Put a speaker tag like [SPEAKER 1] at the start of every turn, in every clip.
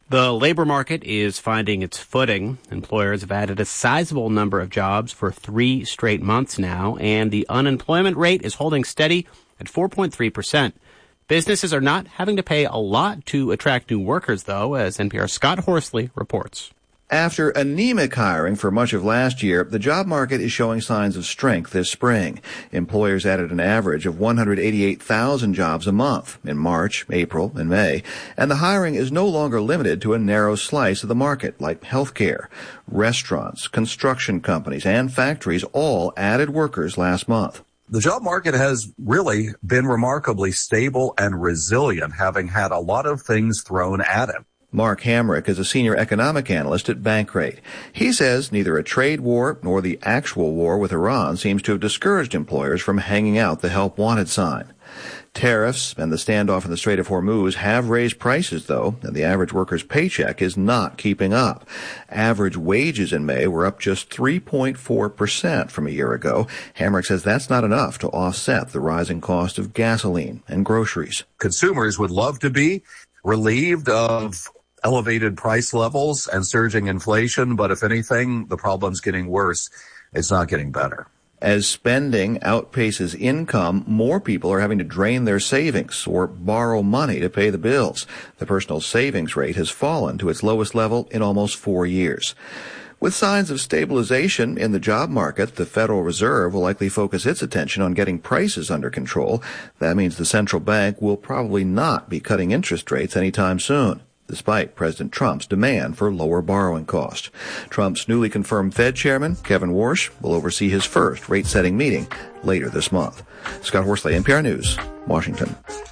[SPEAKER 1] The labor market is finding its footing. Employers have added a sizable number of jobs for 3 straight months now, and the unemployment rate is holding steady at 4.3%. Businesses are not having to pay a lot to attract new workers, though, as NPR's Scott Horsley reports.
[SPEAKER 2] After anemic hiring for much of last year, the job market is showing signs of strength this spring. Employers added an average of 188,000 jobs a month in March, April, and May, and the hiring is no longer limited to a narrow slice of the market like healthcare. Restaurants, construction companies, and factories all added workers last month.
[SPEAKER 3] The job market has really been remarkably stable and resilient, having had a lot of things thrown at it.
[SPEAKER 2] Mark Hamrick is a senior economic analyst at Bankrate. He says neither a trade war nor the actual war with Iran seems to have discouraged employers from hanging out the help wanted sign. Tariffs and the standoff in the Strait of Hormuz have raised prices, though, and the average worker's paycheck is not keeping up. Average wages in May were up just 3.4% from a year ago. Hamrick says that's not enough to offset the rising cost of gasoline and groceries.
[SPEAKER 3] Consumers would love to be relieved of elevated price levels and surging inflation, but if anything, the problem's getting worse. It's not getting better.
[SPEAKER 2] As spending outpaces income, more people are having to drain their savings or borrow money to pay the bills. The personal savings rate has fallen to its lowest level in almost 4 years. With signs of stabilization in the job market, the Federal Reserve will likely focus its attention on getting prices under control. That means the central bank will probably not be cutting interest rates anytime soon, despite President Trump's demand for lower borrowing costs. Trump's newly confirmed Fed chairman, Kevin Warsh, will oversee his first rate-setting meeting later this month. Scott Horsley, NPR News, Washington.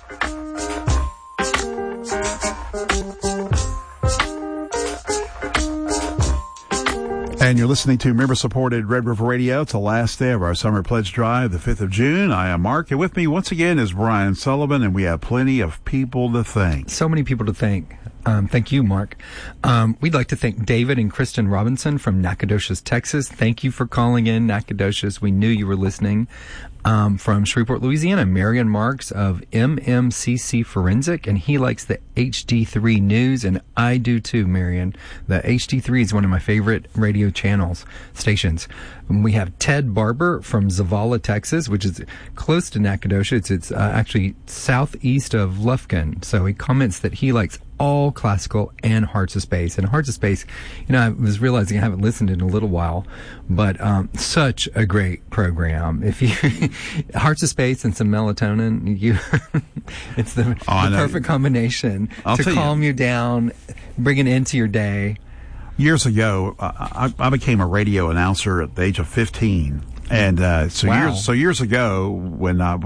[SPEAKER 4] And you're listening to member-supported Red River Radio. It's the last day of our Summer Pledge Drive, the 5th of June. I am Mark, and with me once again is Brian Sullivan, and we have plenty of people to thank.
[SPEAKER 5] So many people to thank. Thank you, Mark. We'd like to thank David and Kristen Robinson from Nacogdoches, Texas. Thank you for calling in, Nacogdoches. We knew you were listening. From Shreveport, Louisiana, Marion Marks of MMCC Forensic, and he likes the HD3 News, and I do too, Marion. The HD3 is one of my favorite radio stations. We have Ted Barber from Zavala, Texas, which is close to Nacogdoches. It's actually southeast of Lufkin. So he comments that he likes all classical and Hearts of Space. And Hearts of Space, I was realizing I haven't listened in a little while, but such a great program. If you Hearts of Space and some melatonin, it's the perfect combination to calm you down, bring it into your day.
[SPEAKER 4] Years ago, I became a radio announcer at the age of 15, and years ago, when I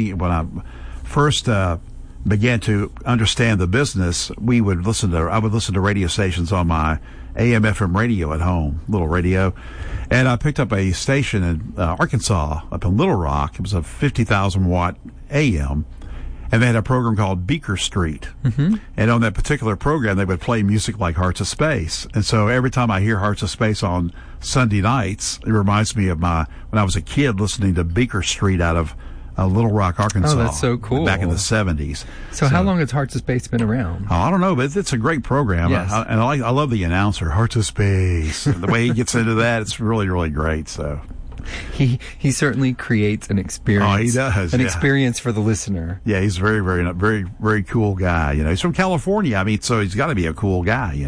[SPEAKER 4] first began to understand the business, I would listen to radio stations on my AM/FM radio at home, little radio, and I picked up a station in Arkansas, up in Little Rock. It was a 50,000 watt AM. And they had a program called Beaker Street. Mm-hmm. And on that particular program, they would play music like Hearts of Space. And so every time I hear Hearts of Space on Sunday nights, it reminds me of when I was a kid listening to Beaker Street out of Little Rock, Arkansas.
[SPEAKER 5] Oh, that's so cool.
[SPEAKER 4] Back in the 70s.
[SPEAKER 5] So how long has Hearts of Space been around?
[SPEAKER 4] Oh, I don't know, but it's a great program.
[SPEAKER 5] Yes.
[SPEAKER 4] I love the announcer, Hearts of Space. And the way he gets into that, it's really, really great. So.
[SPEAKER 5] He certainly creates an experience.
[SPEAKER 4] Oh, he does.
[SPEAKER 5] Experience for the listener.
[SPEAKER 4] Yeah, he's a very, very, very, very cool guy. He's from California. So he's got to be a cool guy.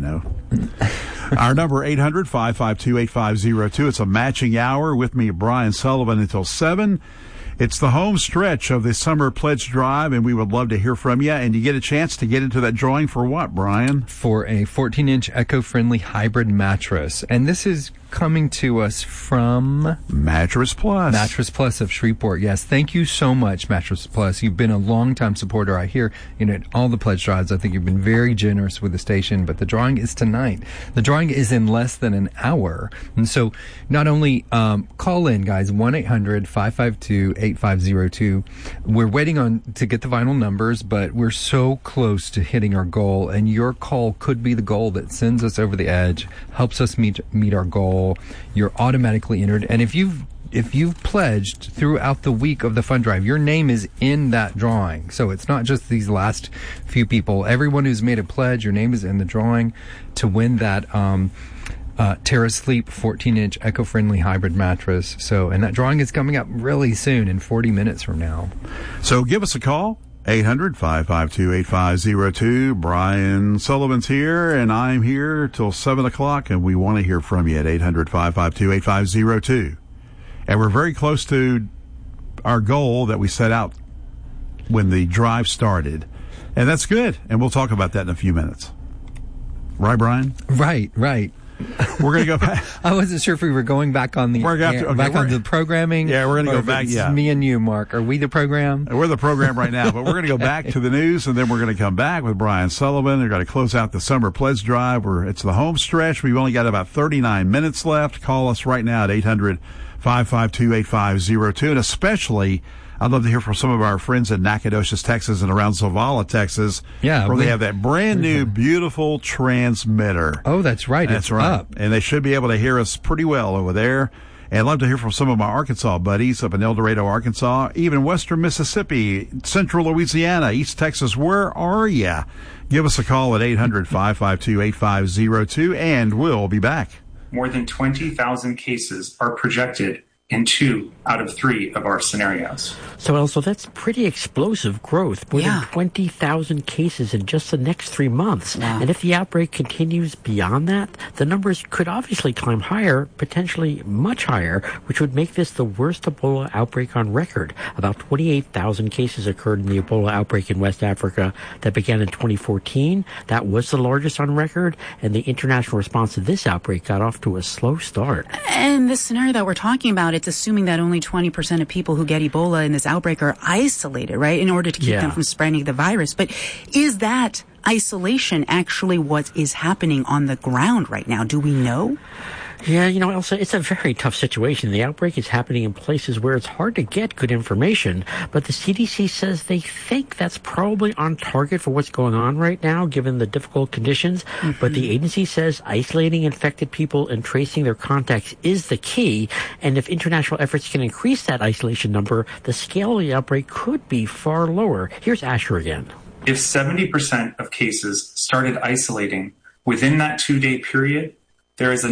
[SPEAKER 4] Our number 800-552-8502. It's a matching hour with me, Brian Sullivan, until 7. It's the home stretch of the Summer Pledge Drive, and we would love to hear from you. And you get a chance to get into that drawing for what, Brian?
[SPEAKER 5] For a 14-inch eco-friendly hybrid mattress. And this is coming to us from
[SPEAKER 4] Mattress Plus.
[SPEAKER 5] Mattress Plus of Shreveport. Yes, thank you so much, Mattress Plus. You've been a long-time supporter. I hear all the pledge drives. I think you've been very generous with the station, but the drawing is tonight. The drawing is in less than an hour. And so not only call in, guys, 1-800-552-8502. We're waiting to get the final numbers, but we're so close to hitting our goal, and your call could be the goal that sends us over the edge, helps us meet our goal. You're automatically entered. And if you've if you've pledged throughout the week of the fund drive, your name is in that drawing. So it's not just these last few people. Everyone who's made a pledge, your name is in the drawing to win that Terra Sleep 14-inch eco-friendly hybrid mattress. So, and that drawing is coming up really soon, in 40 minutes from now.
[SPEAKER 4] So give us a call. 800-552-8502. Brian Sullivan's here, and I'm here till 7 o'clock, and we want to hear from you at 800-552-8502. And we're very close to our goal that we set out when the drive started. And that's good, and we'll talk about that in a few minutes. Right, Brian?
[SPEAKER 5] Right.
[SPEAKER 4] We're going to go back.
[SPEAKER 5] I wasn't sure if we were going back on the on the programming.
[SPEAKER 4] Yeah, we're going to go back. Yeah,
[SPEAKER 5] me and you, Mark. Are we the program?
[SPEAKER 4] We're the program right now, but we're going to go back to the news, and then we're going to come back with Brian Sullivan. We're going to close out the summer pledge drive. It's the home stretch. We've only got about 39 minutes left. Call us right now at 800-552-8502, and especially, I'd love to hear from some of our friends in Nacogdoches, Texas, and around Zavala, Texas.
[SPEAKER 5] Yeah,
[SPEAKER 4] where they have that brand new, beautiful transmitter.
[SPEAKER 5] Oh, that's right.
[SPEAKER 4] That's right. Up. And they should be able to hear us pretty well over there. And I'd love to hear from some of my Arkansas buddies up in El Dorado, Arkansas, even western Mississippi, central Louisiana, East Texas. Where are you? Give us a call at 800-552-8502, and we'll be back.
[SPEAKER 6] More than 20,000 cases are projected in 2 out of 3 of our scenarios.
[SPEAKER 1] So, Elsa, that's pretty explosive growth. More than 20,000 cases in just the next 3 months.
[SPEAKER 7] Wow.
[SPEAKER 1] And if the outbreak continues beyond that, the numbers could obviously climb higher, potentially much higher, which would make this the worst Ebola outbreak on record. About 28,000 cases occurred in the Ebola outbreak in West Africa that began in 2014. That was the largest on record, and the international response to this outbreak got off to a slow start.
[SPEAKER 7] And this scenario that we're talking about, it's assuming that only 20% of people who get Ebola in this outbreak are isolated, right, in order to keep them from spreading the virus. But is that isolation actually what is happening on the ground right now? Do we know?
[SPEAKER 1] Yeah, Elsa, it's a very tough situation. The outbreak is happening in places where it's hard to get good information, but the CDC says they think that's probably on target for what's going on right now, given the difficult conditions. Mm-hmm. But the agency says isolating infected people and tracing their contacts is the key, and if international efforts can increase that isolation number, the scale of the outbreak could be far lower. Here's Asher again.
[SPEAKER 6] If 70% of cases started isolating within that 2-day period, there is a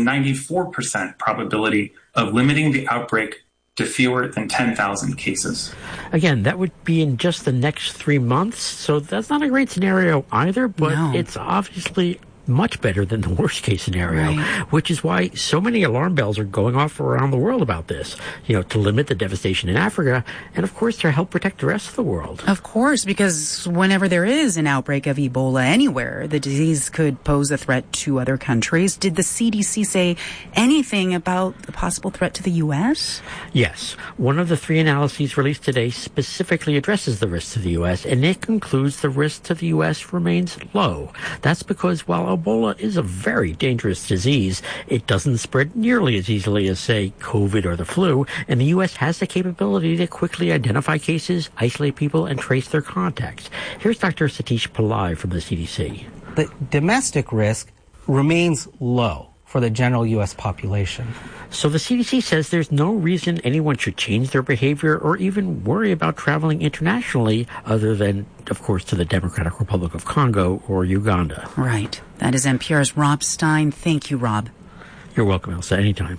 [SPEAKER 6] 94% probability of limiting the outbreak to fewer than 10,000 cases.
[SPEAKER 1] Again, that would be in just the next 3 months, so that's not a great scenario either, but it's obviously much better than the worst case scenario, which is why so many alarm bells are going off around the world about this, to limit the devastation in Africa and, of course, to help protect the rest of the world.
[SPEAKER 7] Of course, because whenever there is an outbreak of Ebola anywhere, the disease could pose a threat to other countries. Did the CDC say anything about the possible threat to the U.S.?
[SPEAKER 1] Yes. One of the 3 analyses released today specifically addresses the risks to the U.S., and it concludes the risk to the U.S. remains low. That's because while Ebola is a very dangerous disease, it doesn't spread nearly as easily as, say, COVID or the flu, and the U.S. has the capability to quickly identify cases, isolate people, and trace their contacts. Here's Dr. Satish Pillai from the CDC.
[SPEAKER 8] The domestic risk remains low for the general U.S. population.
[SPEAKER 1] So the CDC says there's no reason anyone should change their behavior or even worry about traveling internationally other than, of course, to the Democratic Republic of Congo or Uganda.
[SPEAKER 7] Right. That is NPR's Rob Stein. Thank you, Rob.
[SPEAKER 1] You're welcome, Elsa. Anytime.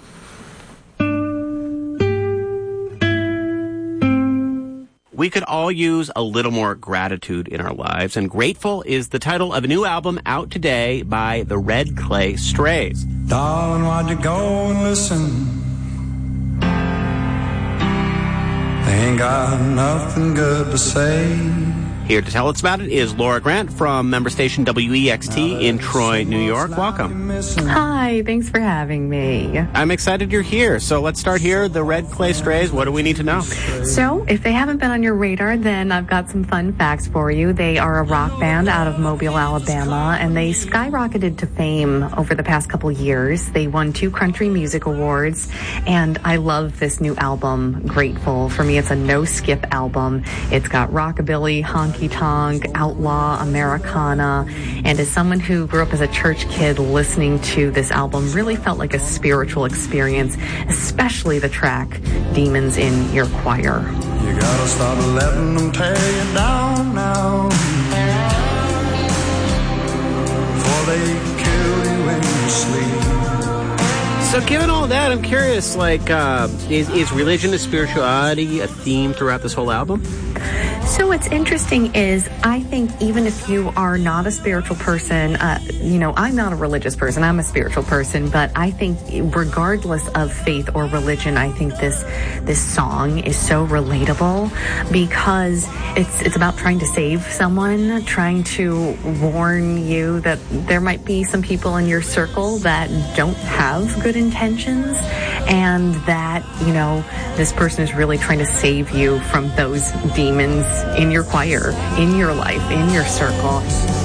[SPEAKER 1] We could all use a little more gratitude in our lives, and Grateful is the title of a new album out today by the Red Clay Strays.
[SPEAKER 9] Darling, why'd you go and listen? They ain't got nothing good to say.
[SPEAKER 1] Here to tell us about it is Laura Grant from member station WEXT in Troy, New York. Welcome.
[SPEAKER 10] Hi, thanks for having me.
[SPEAKER 1] I'm excited you're here. So let's start here. The Red Clay Strays, what do we need to know?
[SPEAKER 10] So if they haven't been on your radar, then I've got some fun facts for you. They are a rock band out of Mobile, Alabama, and they skyrocketed to fame over the past couple years. They won 2 country music awards, and I love this new album, Grateful. For me, it's a no-skip album. It's got rockabilly, honky honky tonk, outlaw Americana. And as someone who grew up as a church kid, listening to this album really felt like a spiritual experience, especially the track Demons in Your Choir.
[SPEAKER 9] You gotta stop letting them tear you down now, for they kill you in your sleep.
[SPEAKER 1] So given all that, I'm curious, is religion and spirituality a theme throughout this whole album?
[SPEAKER 10] So what's interesting is I think even if you are not a spiritual person, I'm not a religious person, I'm a spiritual person, but I think regardless of faith or religion, I think this song is so relatable because it's about trying to save someone, trying to warn you that there might be some people in your circle that don't have good intentions, and that, this person is really trying to save you from those demons in your choir, in your life, in your circle.